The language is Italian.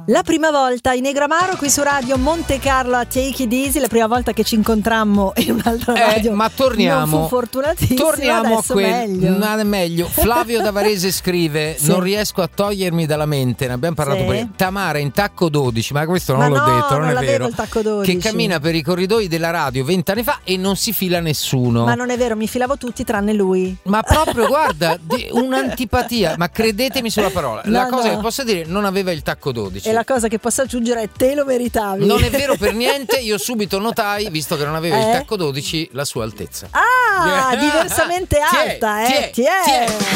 La prima volta in Negramaro qui su Radio Monte Carlo a Take It Easy, la prima volta che ci incontrammo in un'altra radio. Ma torniamo. Non fu fortunatissimo. Torniamo a quello. meglio. Flavio da Varese scrive: sì. Non riesco a togliermi dalla mente, ne abbiamo parlato prima. Tamara in tacco 12, ma questo non l'ho detto, non è vero. Il tacco 12. Che cammina per i corridoi della radio 20 anni fa e non si fila nessuno. Ma non è vero, mi filavo tutti tranne lui. Ma proprio, guarda, un'antipatia, ma credetemi sulla parola. La cosa che posso dire, non aveva il tacco 12. E la cosa che posso aggiungere è te lo meritavi. Non è vero per niente, io subito notai, visto che non aveva il tacco 12, la sua altezza. Diversamente alta, Ti è.